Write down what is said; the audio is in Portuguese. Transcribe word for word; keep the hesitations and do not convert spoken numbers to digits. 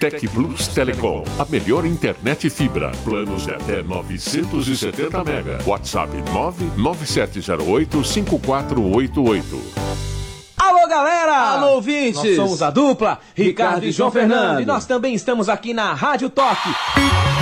Tec Plus Telecom, a melhor internet fibra. Planos de até novecentos e setenta mega. WhatsApp nove nove sete zero oito cinco quatro oito oito. Alô, galera! Alô, ouvintes! Nós somos a dupla, Ricardo e João Fernando. E nós também estamos aqui na Rádio Toque.